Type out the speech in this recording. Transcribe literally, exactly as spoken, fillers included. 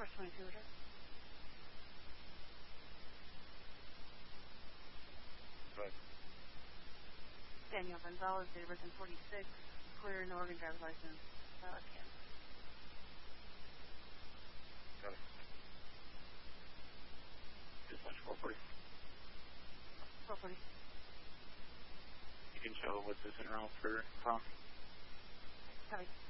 Northwest twenty-two address. Go ahead. Daniel Gonzalez, date of birth in forty-six, clear, no Oregon driver's license, uh, Kansas. Got it. Dispatch four forty. four forty. You can show what's this en route for Tom. Copy.